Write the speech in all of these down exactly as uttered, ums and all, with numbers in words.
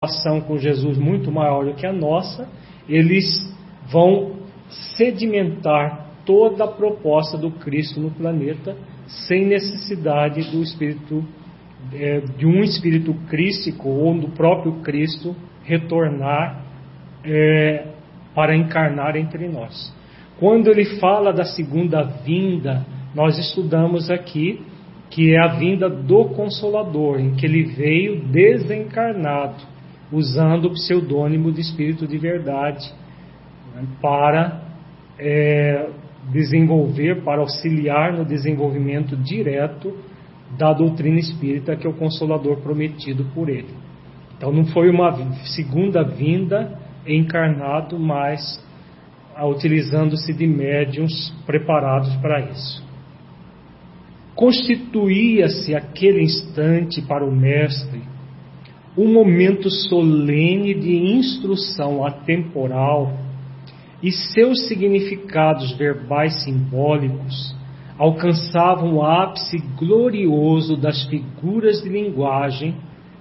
preocupação com Jesus muito maior do que a nossa, eles vão sedimentar toda a proposta do Cristo no planeta, sem necessidade do Espírito, é, de um Espírito crístico ou do próprio Cristo retornar é, para encarnar entre nós. Quando ele fala da segunda vinda, nós estudamos aqui que é a vinda do Consolador, em que ele veio desencarnado, usando o pseudônimo de Espírito de Verdade, né, para é, desenvolver, para auxiliar no desenvolvimento direto da doutrina espírita, que é o Consolador prometido por ele. Então não foi uma segunda vinda encarnado, mas utilizando-se de médiuns preparados para isso. Constituía-se aquele instante para o Mestre um momento solene de instrução atemporal, e seus significados verbais simbólicos alcançavam o ápice glorioso das figuras de linguagem,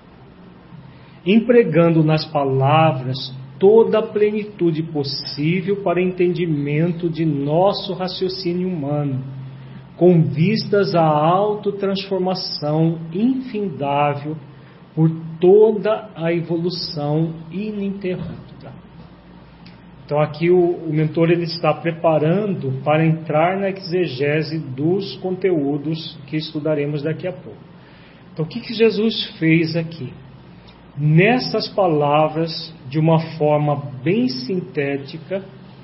empregando nas palavras toda a plenitude possível para entendimento de nosso raciocínio humano, com vistas à autotransformação infindável por toda a evolução ininterrupta. Então aqui o, o mentor ele está preparando para entrar na exegese dos conteúdos que estudaremos daqui a pouco. Então o que, que Jesus fez aqui? Nessas palavras, de uma forma bem sintética,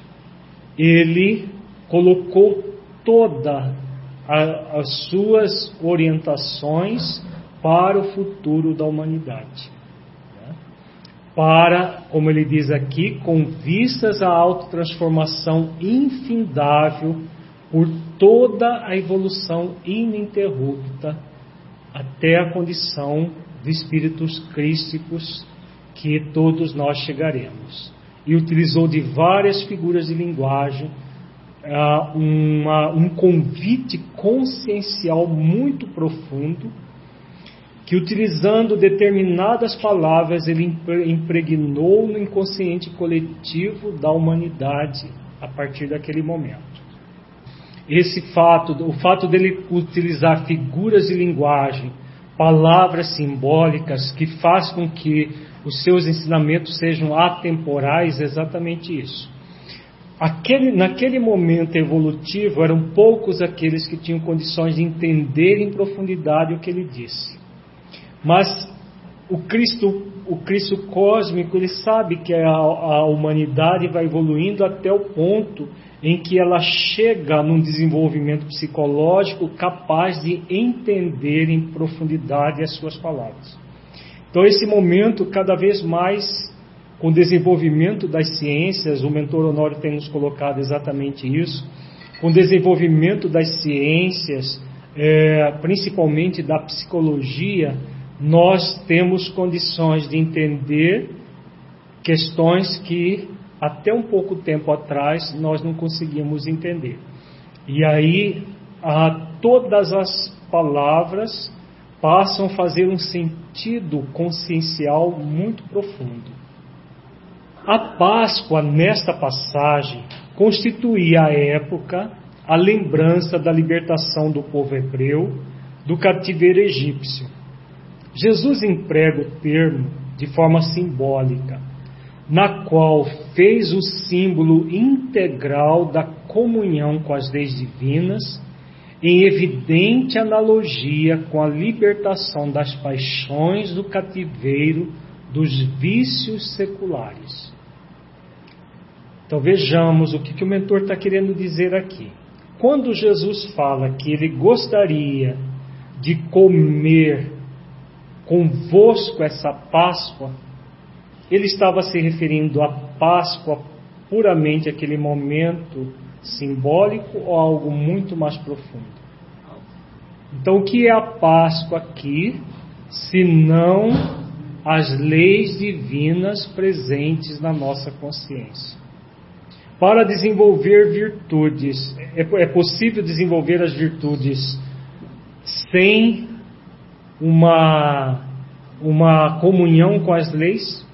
ele colocou toda a, as suas orientações para o futuro da humanidade. Né? Para, como ele diz aqui, com vistas à autotransformação infindável por toda a evolução ininterrupta até a condição de espíritos crísticos que todos nós chegaremos. E utilizou de várias figuras de linguagem, uh, uma, um convite consciencial muito profundo, que utilizando determinadas palavras ele impregnou no inconsciente coletivo da humanidade a partir daquele momento. Esse fato, o fato dele utilizar figuras de linguagem, palavras simbólicas, que faz com que os seus ensinamentos sejam atemporais, é exatamente isso. Aquele, naquele momento evolutivo, eram poucos aqueles que tinham condições de entender em profundidade o que ele disse. Mas o Cristo, o Cristo cósmico, ele sabe que a, a humanidade vai evoluindo até o ponto em que ela chega num desenvolvimento psicológico capaz de entender em profundidade as suas palavras. Então esse momento, cada vez mais, com o desenvolvimento das ciências, o mentor Honório tem nos colocado exatamente isso, com o desenvolvimento das ciências, é, principalmente da psicologia, nós temos condições de entender questões que até um pouco tempo atrás nós não conseguíamos entender. E aí a, todas as palavras passam a fazer um sentido consciencial muito profundo. A Páscoa, nesta passagem, constituía a época, a lembrança da libertação do povo hebreu do cativeiro egípcio. Jesus emprega o termo de forma simbólica, na qual fez o símbolo integral da comunhão com as leis divinas, em evidente analogia com a libertação das paixões do cativeiro dos vícios seculares. Então vejamos o que, que o mentor está querendo dizer aqui. Quando Jesus fala que ele gostaria de comer convosco essa Páscoa, ele estava se referindo à Páscoa puramente aquele momento simbólico ou algo muito mais profundo? Então, o que é a Páscoa aqui, senão as leis divinas presentes na nossa consciência? Para desenvolver virtudes, é, é possível desenvolver as virtudes sem uma, uma comunhão com as leis?